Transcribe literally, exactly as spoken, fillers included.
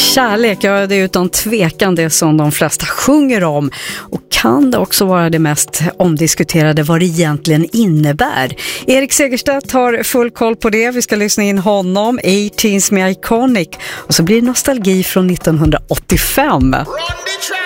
Kärlek, ja, det är utan tvekan det som de flesta sjunger om. Och kan det också vara det mest omdiskuterade vad det egentligen innebär? Erik Segerstedt har full koll på det. Vi ska lyssna in honom, arton med Iconic. Och så blir det nostalgi från nittonhundraåttiofem.